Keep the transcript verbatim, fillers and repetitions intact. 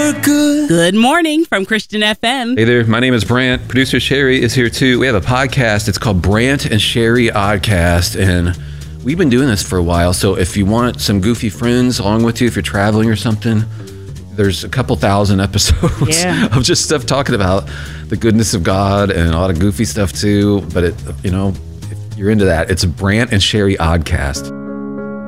were good. Good morning from Christian F M. Hey there, my name is Brant. Producer Sherry is here too. We have a podcast. It's called Brant and Sherry Oddcast, and we've been doing this for a while. So if you want some goofy friends along with you, if you're traveling or something, there's a couple thousand episodes yeah. of just stuff talking about the goodness of God and a lot of goofy stuff too. But it, you know, if you're into that, it's Brant and Sherry Oddcast.